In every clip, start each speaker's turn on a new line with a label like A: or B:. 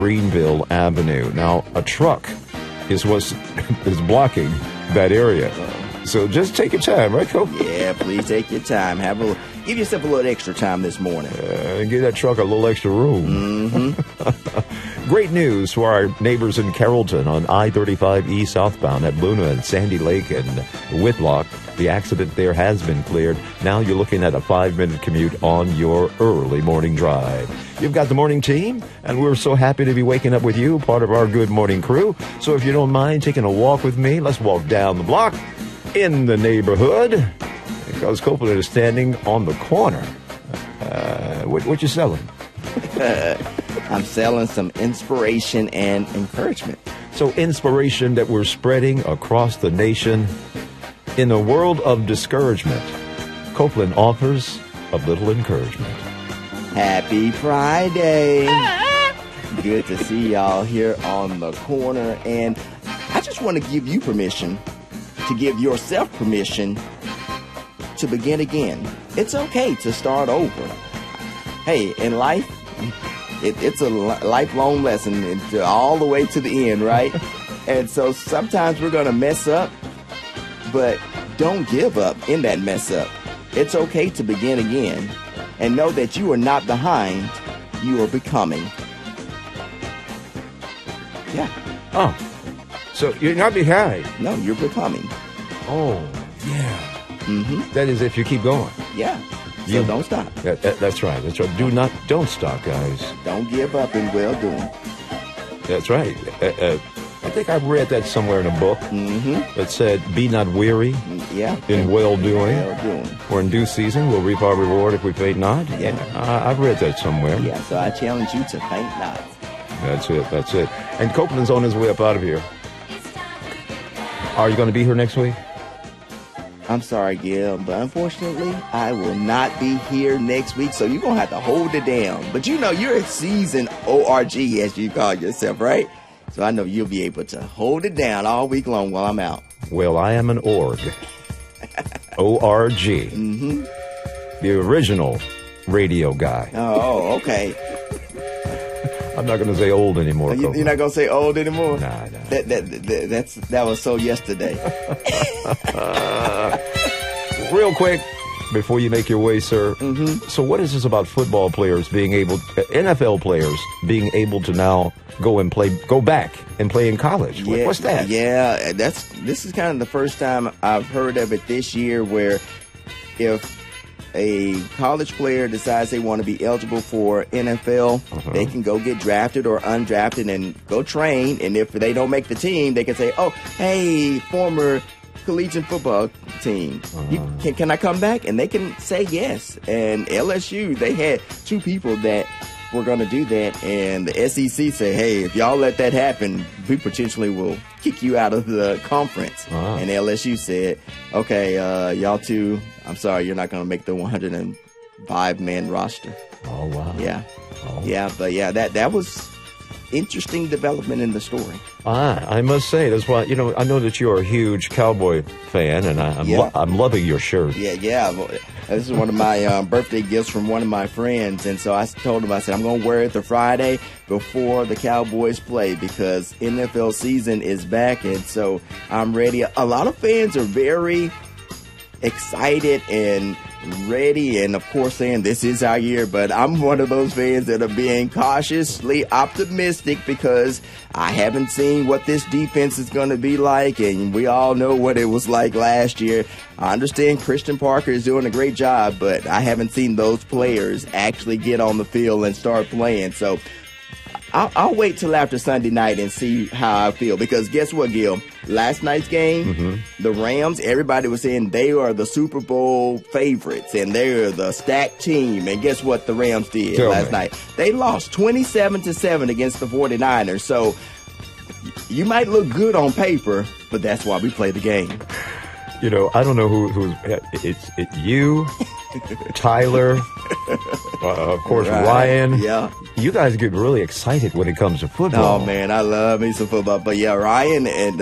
A: Greenville Avenue. Now, a truck is what is blocking that area. So just take your time, right, Cope?
B: Yeah, please take your time. Give yourself a little extra time this morning.
A: Give that truck a little extra room.
B: Mm-hmm.
A: Great news for our neighbors in Carrollton on I-35E southbound at Luna and Sandy Lake and Whitlock. The accident there has been cleared. Now you're looking at a 5-minute commute on your early morning drive. You've got the morning team, and we're so happy to be waking up with you, part of our good morning crew. So if you don't mind taking a walk with me, let's walk down the block in the neighborhood, because Copeland is standing on the corner. What you selling?
B: I'm selling some inspiration and encouragement.
A: So inspiration that we're spreading across the nation. In a world of discouragement, Copeland offers a little encouragement.
B: Happy Friday. Good to see y'all here on the corner. And I just want to give you permission to give yourself permission to begin again. It's okay to start over. Hey, in life, it's a lifelong lesson all the way to the end, right? And so sometimes we're going to mess up, but don't give up in that mess up. It's okay to begin again. And know that you are not behind, you are becoming. Yeah.
A: Oh, so you're not behind.
B: No, you're becoming.
A: Oh, yeah.
B: Mm-hmm.
A: That is if you keep going.
B: Yeah. So don't stop.
A: That's right. That's right. Don't stop, guys.
B: Don't give up in well-doing.
A: That's right. I think I've read that somewhere in a book that said, be not weary in well-doing. For in due season, we'll reap our reward if we faint not.
B: Yeah.
A: I've read that somewhere.
B: Yeah, so I challenge you to faint not.
A: That's it. And Copeland's on his way up out of here. Are you going to be here next week?
B: I'm sorry, Gil, but unfortunately, I will not be here next week, so you're going to have to hold it down. But you know, you're a seasoned ORG, as you call yourself, right? So I know you'll be able to hold it down all week long while I'm out.
A: Well, I am an org. O-R-G.
B: Mm-hmm.
A: The original radio guy.
B: Oh, okay.
A: I'm not going to say old anymore.
B: You're not going to say old anymore?
A: Nah.
B: That was so yesterday.
A: Real quick, before you make your way, sir. So what is this about football players NFL players being able to now go back and play in college?
B: Yeah,
A: what's that?
B: Yeah, this is kind of the first time I've heard of it this year, where if a college player decides they want to be eligible for NFL, they can go get drafted or undrafted and go train. And if they don't make the team, they can say, oh, hey, former collegiate football team, can I come back? And they can say yes. And LSU, they had 2 people that were going to do that, and the SEC said, hey, if y'all let that happen, we potentially will kick you out of the conference. And LSU said, okay, y'all 2, I'm sorry, you're not going to make the 105-man roster.
A: Oh, wow.
B: Yeah. Yeah, but yeah, that was interesting development in the story.
A: I must say, that's why, I know that you're a huge Cowboy fan, and I'm loving your shirt.
B: Yeah. This is one of my birthday gifts from one of my friends, and so I told him, I said, I'm going to wear it the Friday before the Cowboys play, because NFL season is back, and so I'm ready. A lot of fans are very excited and ready, and of course saying this is our year, but I'm one of those fans that are being cautiously optimistic, because I haven't seen what this defense is going to be like, and we all know what it was like last year. I understand Christian Parker is doing a great job, but I haven't seen those players actually get on the field and start playing. So I'll wait till after Sunday night and see how I feel, because guess what, Gil? Last night's game, the Rams, everybody was saying they are the Super Bowl favorites and they're the stacked team. And guess what the Rams did last night? They lost 27-7 against the 49ers. So you might look good on paper, but that's why we play the game.
A: I don't know who's it's you, Tyler, of course, Ryan.
B: Yeah.
A: You guys get really excited when it comes to football.
B: Oh, man, I love me some football. But, yeah, Ryan and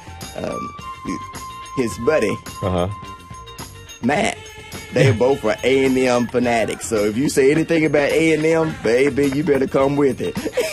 B: his buddy, Matt, they both are A&M fanatics. So if you say anything about A&M, baby, you better come with it.